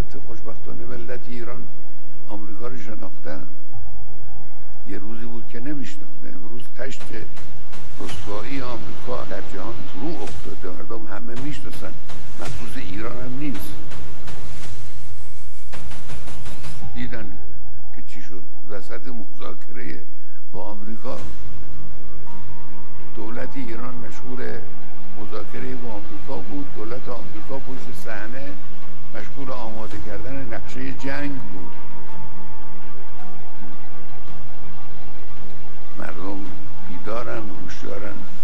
البته خوشبختانه ملت ایران آمریکا رو شناختن. یه روزی بود که نمیشناختن. امروز تشت رسوایی آمریکا در جهان فرو افتاده، مردم همه میشناسن، مخصوص ایران هم نیست. دیدن که چی شد وسط مذاکره با آمریکا. دولت ایران مشغول مذاکره با آمریکا بود، دولت آمریکا پشت صحنه مشغول آماده کردن نقشه جنگ بود. مردم بیدارن، هوشیارن.